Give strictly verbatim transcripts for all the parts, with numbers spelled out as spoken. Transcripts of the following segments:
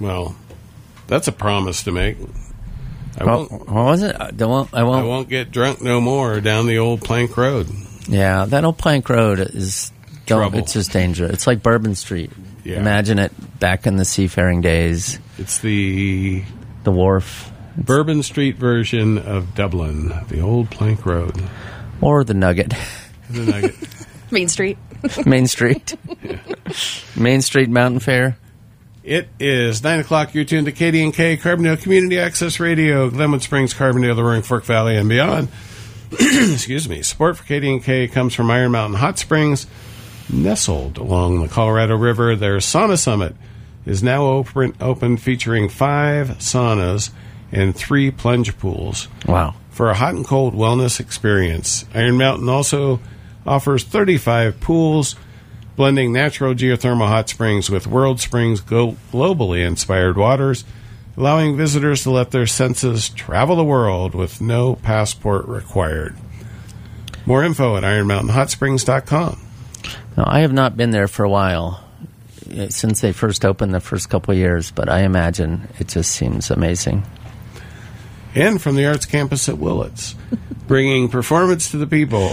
Well, that's a promise to make. I well, won't, what was it? I won't, I won't. I won't get drunk no more down the old plank road. Yeah, that old plank road is don't, Trouble. It's just dangerous. It's like Bourbon Street. Yeah. Imagine it back in the seafaring days. It's the the wharf, it's Bourbon Street version of Dublin, the old plank road, or the Nugget, the Nugget, Main Street, Main Street, yeah. Main Street Mountain Fair. It is nine o'clock. You're tuned to K D and K, Carbondale Community Access Radio, Glenwood Springs, Carbondale, the Roaring Fork Valley, and beyond. Excuse me. Support for K D and K comes from Iron Mountain Hot Springs, nestled along the Colorado River. Their sauna summit is now open, open featuring five saunas and three plunge pools. Wow. For a hot and cold wellness experience. Iron Mountain also offers thirty-five pools, blending natural geothermal hot springs with World Springs go- globally inspired waters, allowing visitors to let their senses travel the world with no passport required. More info at iron mountain hot springs dot com. No, I have not been there for a while, since they first opened the first couple of years, but I imagine it just seems amazing. And from the Arts Campus at Willits, bringing performance to the people.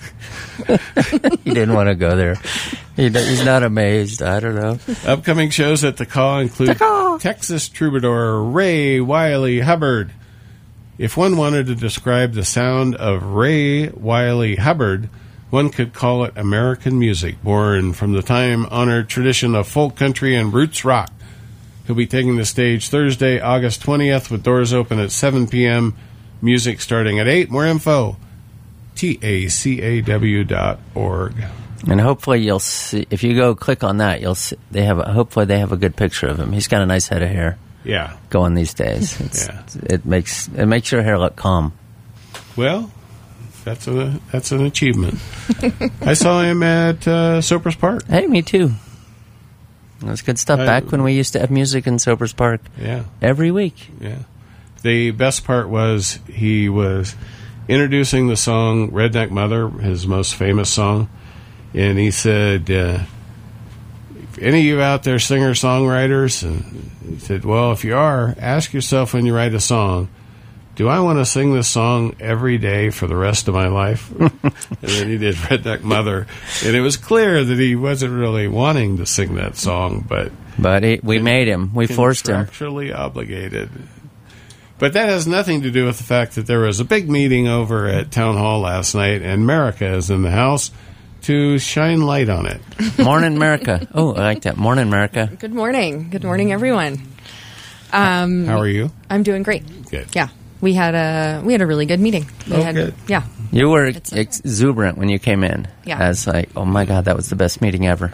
He didn't want to go there. He, he's not amazed. I don't know. Upcoming shows at the Caw include Ta-caw. Texas troubadour Ray Wiley Hubbard. If one wanted to describe the sound of Ray Wiley Hubbard, one could call it American music, born from the time-honored tradition of folk country and roots rock. He'll be taking the stage Thursday, August twentieth, with doors open at seven p.m., music starting at eight. More info, T A C A W dot org. And hopefully you'll see, if you go click on that, you'll see, they have a, hopefully they have a good picture of him. He's got a nice head of hair. Yeah. Going these days. It's, yeah. It makes it makes your hair look calm. Well, that's a that's an achievement. I saw him at uh, Soapers Park. Hey, me too. That's good stuff. I, Back when we used to have music in Soapers Park. Yeah. Every week. Yeah. The best part was he was introducing the song Redneck Mother, his most famous song, and he said, uh, if any of you out there singer-songwriters, and he said, well, if you are, ask yourself when you write a song, do I want to sing this song every day for the rest of my life? And then he did Redneck Mother. And it was clear that he wasn't really wanting to sing that song, but... But he, we made him. We forced him. Contractually obligated. But that has nothing to do with the fact that there was a big meeting over at Town Hall last night, and America is in the house to shine light on it. Morning, America. Oh, I like that. Morning, America. Good morning. Good morning, everyone. Um, How are you? I'm doing great. Good. Yeah. We had a we had a really good meeting. We Oh, had, good. Yeah. You were It's a- exuberant when you came in. Yeah. I was like, oh my God, that was the best meeting ever.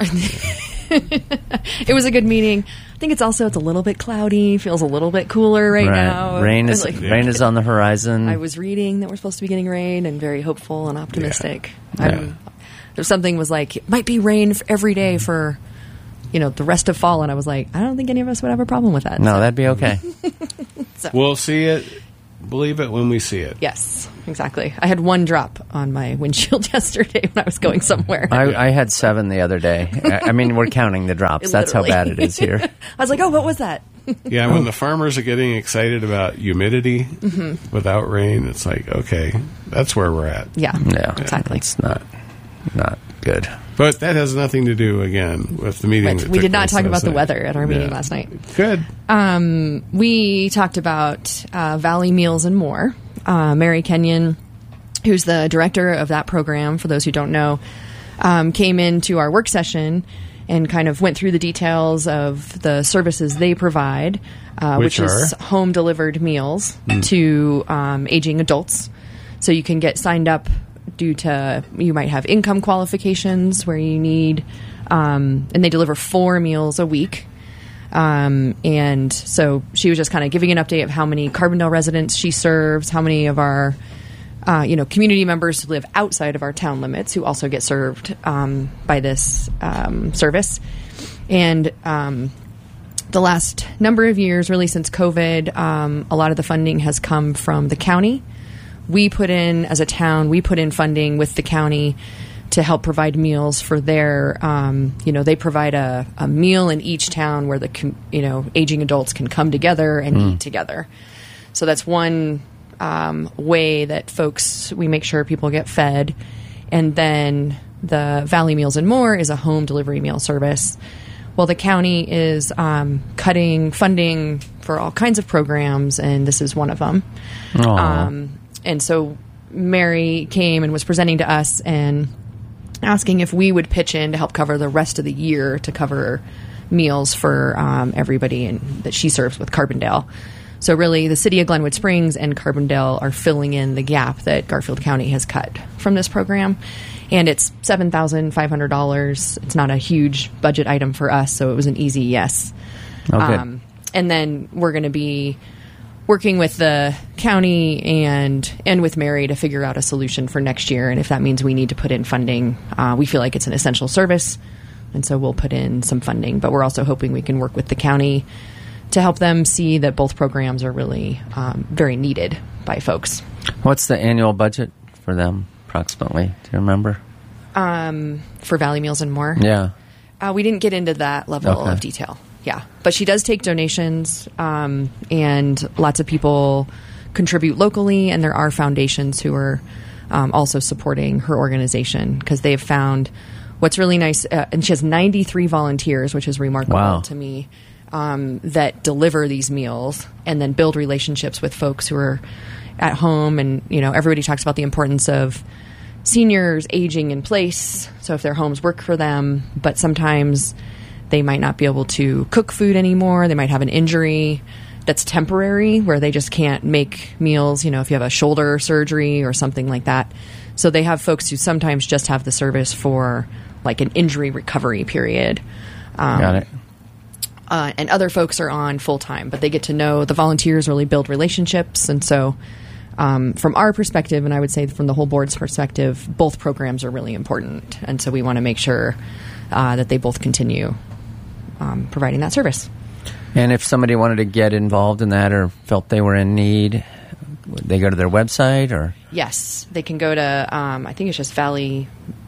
It was a good meeting. I think it's also it's a little bit cloudy. Feels a little bit cooler right, now. Rain It's is like- rain is on the horizon. I was reading that we're supposed to be getting rain and very hopeful and optimistic. Yeah. I'm- There's something was like it might be rain for every day for you know the rest of fall, and I was like, I don't think any of us would have a problem with that. no, So, that'd be okay. so, We'll see it, believe it when we see it. yes, exactly. I had one drop on my windshield yesterday when I was going somewhere. I, I had seven the other day. I, I mean, we're counting the drops. That's how Literally. bad it is here. I was like, oh, what was that? Yeah, when the farmers are getting excited about humidity without rain, it's like, okay, that's where we're at. Yeah, Yeah, exactly. It's not not good. But that has nothing to do, again, with the meeting. But that we took did not place talk last about the night. weather at our meeting Yeah. last night. Good. Um, we talked about uh, Valley Meals and More. Uh, Mary Kenyon, who's the director of that program, for those who don't know, um, came into our work session and kind of went through the details of the services they provide, uh, Which which, is are? home-delivered meals to um, aging adults. So you can get signed up due to, you might have income qualifications where you need, um, and they deliver four meals a week. Um, and so she was just kind of giving an update of how many Carbondale residents she serves, how many of our, uh, you know, community members who live outside of our town limits who also get served um, by this um, service. And um, the last number of years, really since COVID, um, a lot of the funding has come from the county. We put in, as a town, we put in funding with the county to help provide meals for their, um, you know, they provide a, a meal in each town where the, com- you know, aging adults can come together and Mm. eat together. So that's one um, way that folks, we make sure people get fed. And then the Valley Meals and More is a home delivery meal service. Well, the county is um, cutting funding for all kinds of programs, and this is one of them. Aw. Um, and so Mary came and was presenting to us and asking if we would pitch in to help cover the rest of the year to cover meals for um, everybody in, that she serves with Carbondale. So really, the city of Glenwood Springs and Carbondale are filling in the gap that Garfield County has cut from this program. And it's seven thousand five hundred dollars. It's not a huge budget item for us, so it was an easy yes. Oh, good. Um, and then we're going to be working with the county and and with Mary to figure out a solution for next year. And if that means we need to put in funding, uh, we feel like it's an essential service, and so we'll put in some funding. But we're also hoping we can work with the county to help them see that both programs are really um, very needed by folks. What's the annual budget for them, approximately? Do you remember? Um, for Valley Meals and More? Yeah. Uh, we didn't get into that level Okay. of detail. Yeah. But she does take donations, um, and lots of people contribute locally, and there are foundations who are um, also supporting her organization because they've found what's really nice. Uh, and she has ninety-three volunteers, which is remarkable Wow. to me, um, that deliver these meals and then build relationships with folks who are at home. And, you know, everybody talks about the importance of seniors aging in place, so if their homes work for them, but sometimes they might not be able to cook food anymore. They might have an injury that's temporary where they just can't make meals, you know, if you have a shoulder surgery or something like that. So they have folks who sometimes just have the service for like an injury recovery period. Um, Got it. Uh, and other folks are on full time, but they get to know the volunteers, really build relationships. And so um, from our perspective, and I would say from the whole board's perspective, both programs are really important. And so we want to make sure uh, that they both continue um, providing that service. And if somebody wanted to get involved in that or felt they were in need, would they go to their website or? Yes, they can go to, um, I think it's just Valley,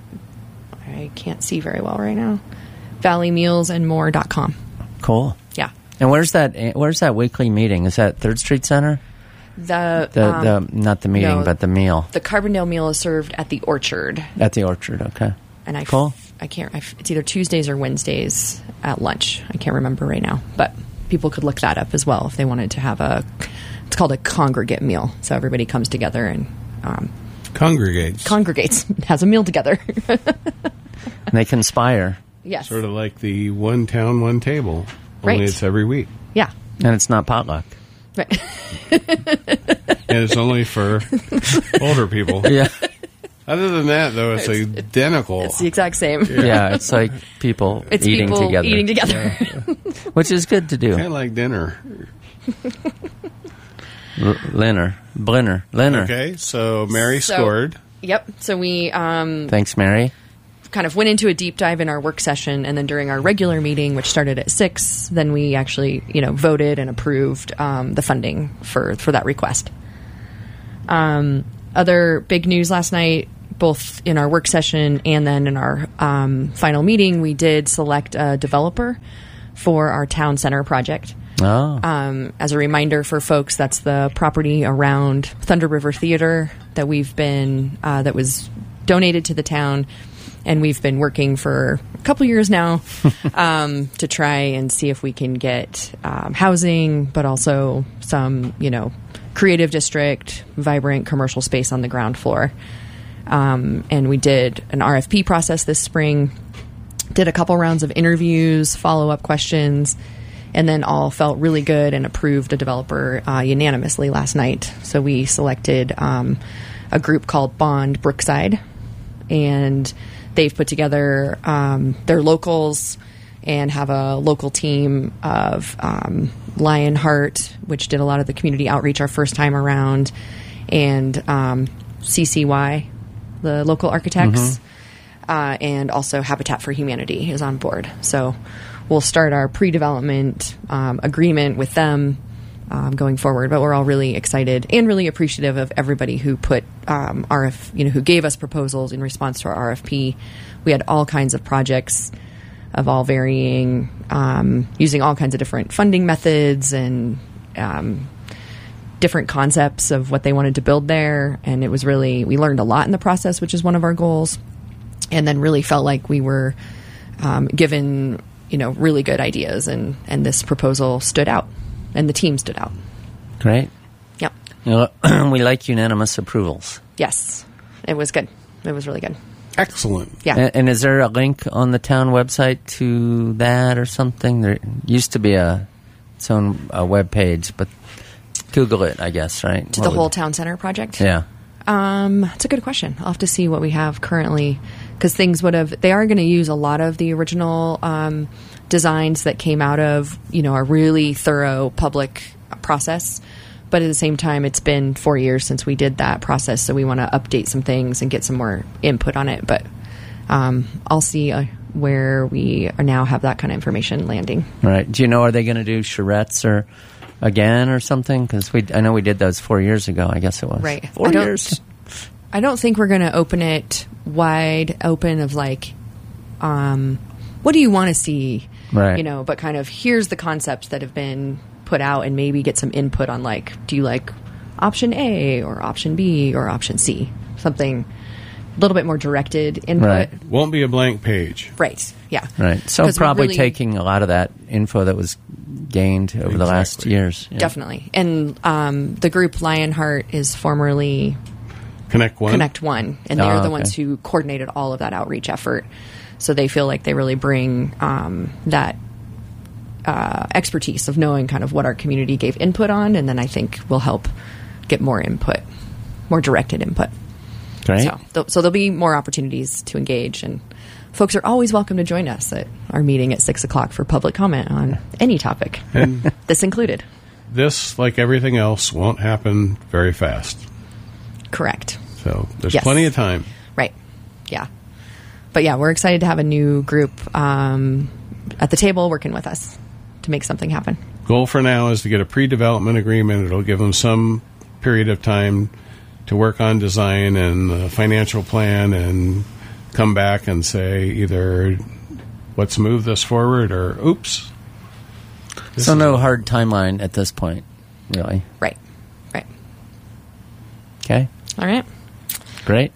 I can't see very well right now, valley meals and more dot com. Cool. Yeah. And where's that? Where's that weekly meeting? Is that Third Street Center? The, The um, the not the meeting, no. but the meal the Carbondale meal is served at the Orchard. at the Orchard. Okay. And I, f- Cool. I can't, I f- it's either Tuesdays or Wednesdays at lunch. I can't remember right now, but people could look that up as well if they wanted to have a, it's called a congregate meal. So everybody comes together and um, Congregates. congregates, has a meal together. And they conspire, Yes. Sort of like the one town, one table. Only Right. it's every week. Yeah. and it's not potluck. Right. And it's only for older people. Yeah. Other than that, though, it's, identical. It's the exact same. Yeah, it's like people It's eating people together, eating together. which is good to do. Kind of like dinner. L- Linner, Blinner, Linner. Okay, so Mary So- scored. Yep. So we um, Thanks, Mary. kind of went into a deep dive in our work session, and then during our regular meeting, which started at six, then we actually, you know, voted and approved um, the funding for for that request. Um, other big news last night, both in our work session and then in our um, final meeting, we did select a developer for our town center project. Oh, Um, as a reminder for folks, that's the property around Thunder River Theater that we've been uh, that was donated to the town, and we've been working for a couple years now um, to try and see if we can get um, housing, but also some, you know, creative district, vibrant commercial space on the ground floor. Um, and we did an R F P process this spring, did a couple rounds of interviews, follow-up questions, and then all felt really good and approved a developer uh, unanimously last night. So we selected um, a group called Bond Brookside, and they've put together um, their locals and have a local team of um, Lionheart, which did a lot of the community outreach our first time around, and um, C C Y, the local architects, uh, and also Habitat for Humanity is on board. So we'll start our pre-development um, agreement with them um, going forward. But we're all really excited and really appreciative of everybody who put um, R F, you know, who gave us proposals in response to our R F P. We had all kinds of projects of all varying, um, using all kinds of different funding methods and um, different concepts of what they wanted to build there. And it was really, we learned a lot in the process, which is one of our goals. And then really felt like we were um, given, you know, really good ideas, and, and this proposal stood out, and the team stood out. Great. Yep. You know, we like unanimous approvals. Yes. It was good. It was really good. Excellent. Yeah. And, and is there a link on the town website to that or something? There used to be a its own uh, web page, but Google it, I guess, right? To What the whole would- town center project? Yeah. Um, it's a good question. I'll have to see what we have currently, because things would have, they are going to use a lot of the original um, designs that came out of, you know, a really thorough public process. But at the same time, it's been four years since we did that process, so we want to update some things and get some more input on it. But um, I'll see uh, where we are now have that kind of information landing. Right. Do you know, are they going to do charrettes or again or something? Because we, I know we did those four years ago, I guess it was. Right. Four I don't- years. I don't think we're going to open it wide open of like, um, what do you want to see? Right. You know, but kind of here's the concepts that have been put out, and maybe get some input on like, do you like option A or option B or option C? Something a little bit more directed input. Right. Won't be a blank page. Right. Yeah. Right. So 'Cause we probably really- taking a lot of that info that was gained over the last Exactly. years. Yeah. Definitely. And um, the group Lionheart is formerly Connect One. Connect One, and they're Oh, the okay. ones who coordinated all of that outreach effort. So they feel like they really bring um, that uh, expertise of knowing kind of what our community gave input on, and then I think will help get more input, more directed input. Great. So, th- so there'll be more opportunities to engage, and folks are always welcome to join us at our meeting at six o'clock for public comment on any topic, And this included. this, like everything else, won't happen very fast. Correct. So there's Yes. plenty of time. Right. Yeah. But yeah, we're excited to have a new group um, at the table working with us to make something happen. Goal for now is to get a pre-development agreement. It'll give them some period of time to work on design and the financial plan, and come back and say either let's move this forward or oops. This So is- no hard timeline at this point, really. Right. Right. Okay. All right. Great.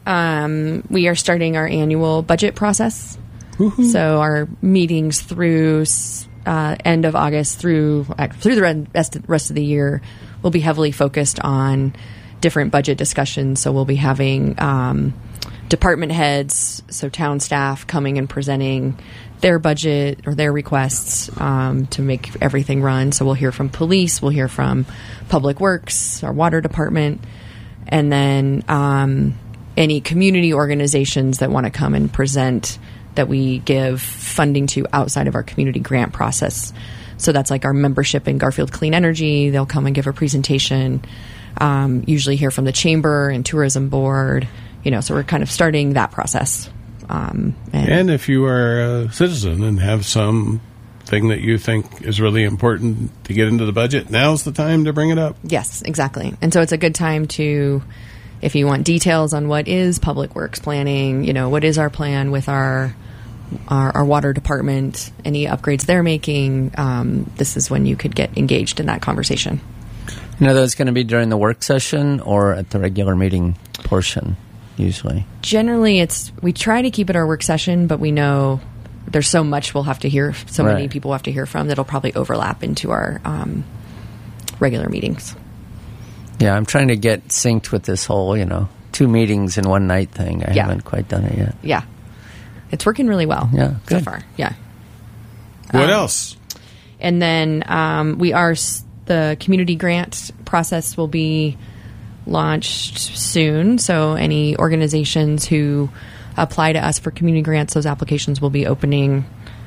Um, we are starting our annual budget process. So our meetings through uh, end of August through uh, through the rest rest of the year will be heavily focused on different budget discussions. So we'll be having um, department heads, so town staff, coming and presenting their budget or their requests um, to make everything run. So we'll hear from police, we'll hear from Public Works, our water department, and then um, any community organizations that want to come and present that we give funding to outside of our community grant process. So that's like our membership in Garfield Clean Energy. They'll come and give a presentation, um, usually hear from the Chamber and Tourism Board. You know, so we're kind of starting that process. Um, and, And if you are a citizen and have some thing that you think is really important to get into the budget, now's the time to bring it up. yes, exactly. And so it's a good time to, if you want details on what is public works planning, you know, what is our plan with our our, our water department, any upgrades they're making, um, this is when you could get engaged in that conversation. You know, that's going to be during the work session or at the regular meeting portion, usually. Generally, it's we try to keep it our work session, but we know there's so much we'll have to hear, so many Right. people we'll have to hear from, that'll probably overlap into our um, regular meetings. Yeah, I'm trying to get synced with this whole, you know, two meetings in one night thing. I Yeah. haven't quite done it yet. Yeah, it's working really well. Yeah, so good. far. Yeah. What Um, else? And then um, we are s- the community grant process will be launched soon. So any organizations who apply to us for community grants, those applications will be opening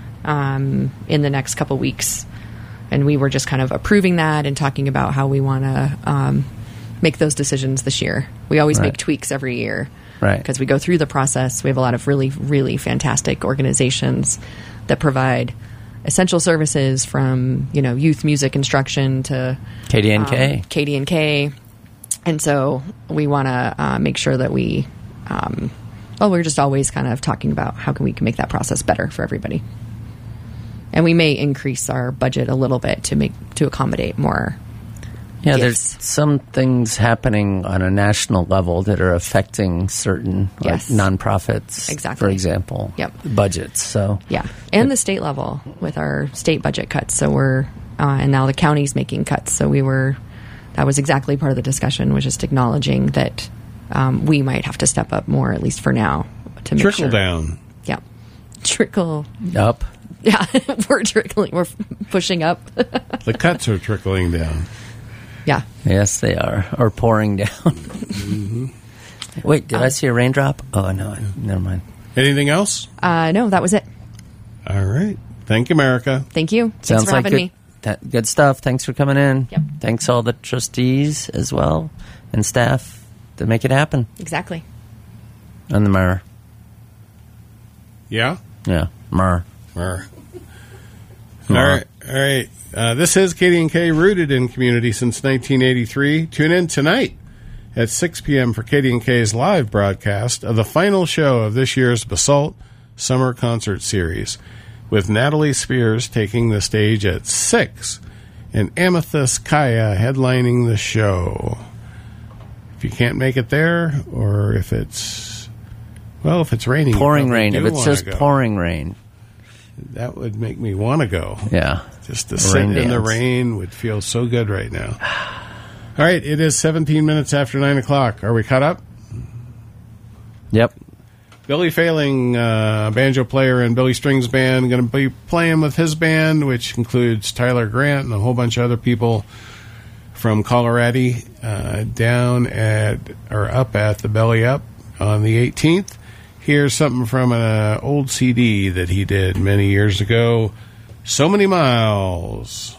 um, in the next couple weeks. And we were just kind of approving that and talking about how we want to um, make those decisions this year. We always Right. make tweaks every year. Right. Because we go through the process. We have a lot of really, really fantastic organizations that provide essential services, from you know youth music instruction to K D N K. um, K D N K, and so we want to uh, make sure that we, um, well, we're just always kind of talking about how can we can make that process better for everybody, and we may increase our budget a little bit to make to accommodate more. Yeah, gifts. there's some things happening on a national level that are affecting certain Yes. like nonprofits, Exactly. for example, Yep. budgets. So Yeah, and the state level with our state budget cuts. So we're uh, and now the county's making cuts. So we were that was exactly part of the discussion, was just acknowledging that um, we might have to step up more, at least for now, to make Trickle sure. down. Yeah, trickle. up. Yeah, we're trickling. We're pushing up. The cuts are trickling down. Yeah. Yes, they are. Or pouring down. Mm-hmm. Wait, did I see a raindrop? Oh, no. I, never mind. Anything else? Uh, no, that was it. All right. Thank you, America. Thank you. Thanks Sounds for like having good, me. that, good stuff. Thanks for coming in. Yep. Thanks all the trustees as well and staff to make it happen. Exactly. And the mayor. Yeah? Yeah, mayor. All right. All right. Uh, this is K D N K, rooted in community since nineteen eighty-three. Tune in tonight at six p.m. for K D N K's live broadcast of the final show of this year's Basalt Summer Concert Series, with Natalie Spears taking the stage at six and Amethyst Kaya headlining the show. If you can't make it there, or if it's, well, if it's raining. you Pouring probably rain. do If it's wanna just go. pouring rain. That would make me want to go. Yeah. Just to A sit rain in the dance. rain would feel so good right now. All right, it is seventeen minutes after nine o'clock. Are we caught up? Yep. Billy Failing, uh, banjo player and Billy Strings Band, going to be playing with his band, which includes Tyler Grant and a whole bunch of other people from Colorado, uh, down at, or up at the Belly Up on the eighteenth. Here's something from an old C D that he did many years ago, So Many Miles.